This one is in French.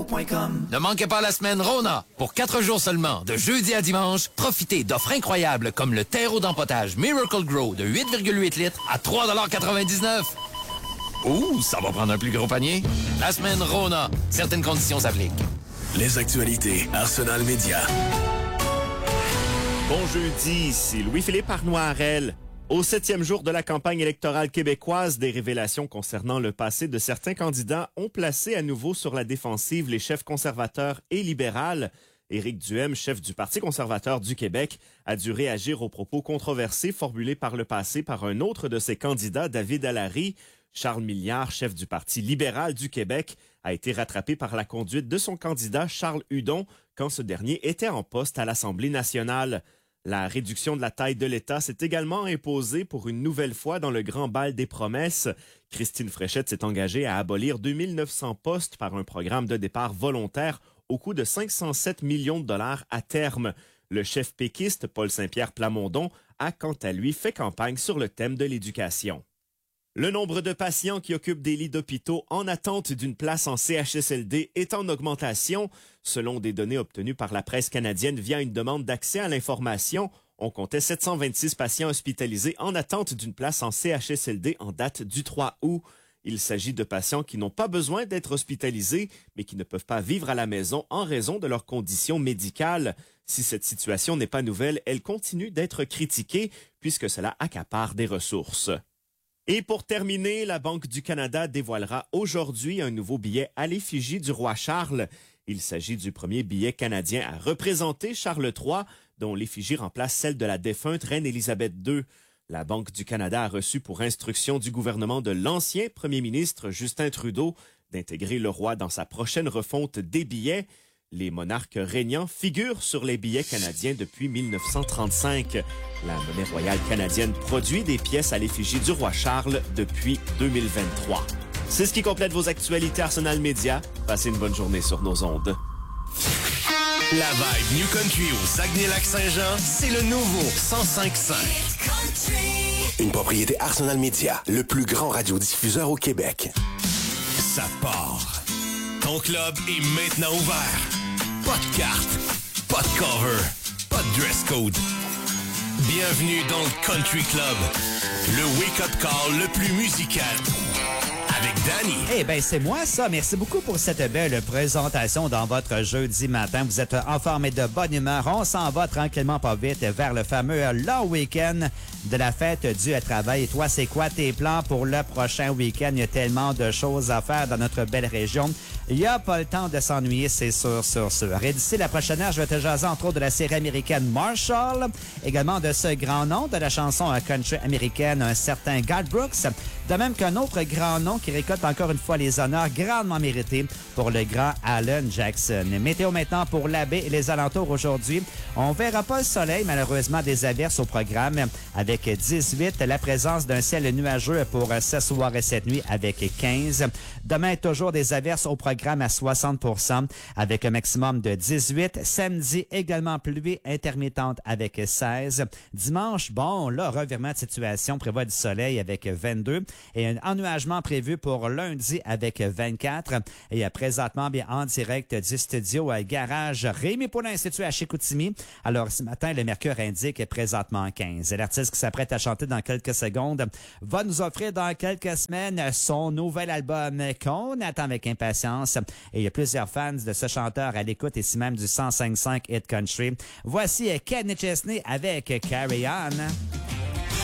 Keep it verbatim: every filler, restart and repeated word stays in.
point com. Ne manquez pas la semaine Rona. Pour quatre jours seulement, de jeudi à dimanche, profitez d'offres incroyables comme le terreau d'empotage Miracle Grow de huit virgule huit litres à trois dollars quatre-vingt-dix-neuf. Ouh, ça va prendre un plus gros panier. La semaine Rona. Certaines conditions s'appliquent. Les actualités Arsenal Média. Bon jeudi, ici Louis-Philippe Arnoirel. Au septième jour de la campagne électorale québécoise, des révélations concernant le passé de certains candidats ont placé à nouveau sur la défensive les chefs conservateurs et libérales. Éric Duhem, chef du Parti conservateur du Québec, a dû réagir aux propos controversés formulés par le passé par un autre de ses candidats, David Allary. Charles Milliard, chef du Parti libéral du Québec, a été rattrapé par la conduite de son candidat Charles Hudon quand ce dernier était en poste à l'Assemblée nationale. La réduction de la taille de l'État s'est également imposée pour une nouvelle fois dans le grand bal des promesses. Christine Fréchette s'est engagée à abolir deux mille neuf cents postes par un programme de départ volontaire au coût de cinq cent sept millions de dollars à terme. Le chef péquiste, Paul Saint-Pierre Plamondon, a quant à lui fait campagne sur le thème de l'éducation. Le nombre de patients qui occupent des lits d'hôpitaux en attente d'une place en C H S L D est en augmentation. Selon des données obtenues par la presse canadienne via une demande d'accès à l'information, on comptait sept cent vingt-six patients hospitalisés en attente d'une place en C H S L D en date du trois août. Il s'agit de patients qui n'ont pas besoin d'être hospitalisés, mais qui ne peuvent pas vivre à la maison en raison de leurs conditions médicales. Si cette situation n'est pas nouvelle, elle continue d'être critiquée puisque cela accapare des ressources. Et pour terminer, la Banque du Canada dévoilera aujourd'hui un nouveau billet à l'effigie du roi Charles. Il s'agit du premier billet canadien à représenter Charles trois, dont l'effigie remplace celle de la défunte reine Élisabeth deux. La Banque du Canada a reçu pour instruction du gouvernement de l'ancien premier ministre Justin Trudeau d'intégrer le roi dans sa prochaine refonte des billets. Les monarques régnants figurent sur les billets canadiens depuis mille neuf cent trente-cinq. La monnaie royale canadienne produit des pièces à l'effigie du roi Charles depuis deux mille vingt-trois. C'est ce qui complète vos actualités Arsenal Média. Passez une bonne journée sur nos ondes. La vibe New Country au Saguenay-Lac-Saint-Jean, c'est le nouveau cent cinq cinq. Une propriété Arsenal Média, le plus grand radiodiffuseur au Québec. Ça part. Ton club est maintenant ouvert. Pas de carte, pas de cover, pas de dress code. Bienvenue dans le Country Club, le wake-up call le plus musical. Avec Danny. Eh bien, c'est moi, ça. Merci beaucoup pour cette belle présentation dans votre jeudi matin. Vous êtes en forme et de bonne humeur. On s'en va tranquillement pas vite vers le fameux long week-end de la fête du travail. Et toi, c'est quoi tes plans pour le prochain week-end? Il y a tellement de choses à faire dans notre belle région. Il n'y a pas le temps de s'ennuyer, c'est sûr, sûr, sûr. Et d'ici la prochaine heure, je vais te jaser entre autres de la série américaine Marshall, également de ce grand nom de la chanson country américaine, un certain Garth Brooks, de même qu'un autre grand nom qui récolte encore une fois les honneurs grandement mérités pour le grand Alan Jackson. Météo maintenant pour la baie et les alentours aujourd'hui. On verra pas le soleil, malheureusement des averses au programme avec dix-huit, la présence d'un ciel nuageux pour ce soir et cette nuit avec quinze. Demain, toujours des averses au programme à soixante pour cent avec un maximum de dix-huit. Samedi, également pluie intermittente avec seize. Dimanche, bon, là, revirement de situation, prévoit du soleil avec vingt-deux et un ennuagement prévu pour lundi avec vingt-quatre. Et présentement, bien en direct du studio à Garage Rémi Paulin, situé à Chicoutimi. Alors, ce matin, le mercure indique présentement quinze. L'artiste qui s'apprête à chanter dans quelques secondes va nous offrir dans quelques semaines son nouvel album qu'on attend avec impatience. Et il y a plusieurs fans de ce chanteur à l'écoute ici même du cent cinq virgule cinq Hit Country. Voici Kenny Chesney avec Carry On.